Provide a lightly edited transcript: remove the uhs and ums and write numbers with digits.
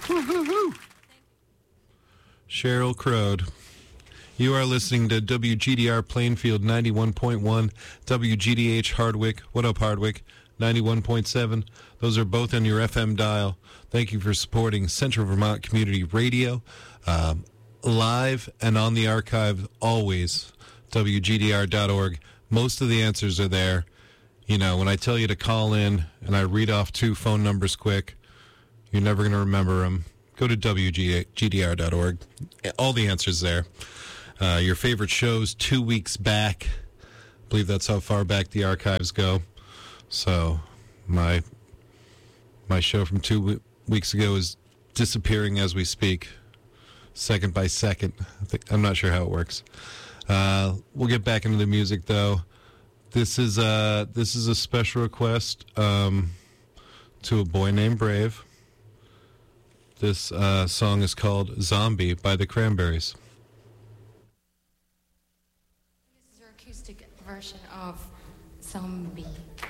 Cheryl Crowd. You are listening to WGDR Plainfield 91.1, WGDH Hardwick. What up, Hardwick? 91.7. Those are both on your FM dial. Thank you for supporting Central Vermont Community Radio. Live and on the archive, always, WGDR.org. Most of the answers are there. You know, when I tell you to call in and I read off 2 phone numbers quick, you're never going to remember them. Go to WGDR.org. All the answers there. Your favorite shows 2 weeks back. I believe that's how far back the archives go. So my show from 2 weeks ago is disappearing as we speak, second by second. I'm not sure how it works. We'll get back into the music, though. This is a special request to a boy named Brave. This song is called Zombie by the Cranberries. This is your acoustic version of Zombie.